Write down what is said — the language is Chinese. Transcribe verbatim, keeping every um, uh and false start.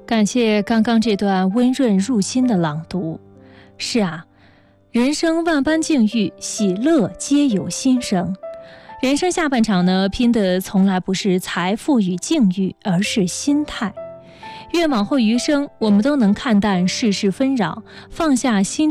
感谢刚刚这段温润入心的朗读。是啊，人生万般境遇，喜乐皆有心声。人生下半场呢，拼的从来不是财富与境遇，而是心态。愿往后余生，我们都能看淡世事纷扰，放下心